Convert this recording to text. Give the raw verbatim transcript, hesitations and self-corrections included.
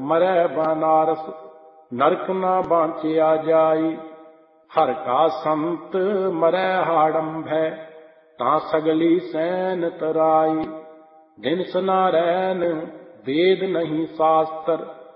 ਮਰੈ ਬਨਾਰਸ, ਨਰਕ ਨਾ ਬਾਂਚਿਆ ਜਾਈ। ਹਰ ਕਾ ਸੰਤ ਮਰੈ ਹਾੜੰਭੈ, ਤਾਂ ਸਗਲੀ ਸੈਨ ਤਰਾਈ। ਦਿਨ ਸਨਾਰੈਣ ਵੇਦ ਨਹੀਂ ਸ਼ਾਸਤਰ,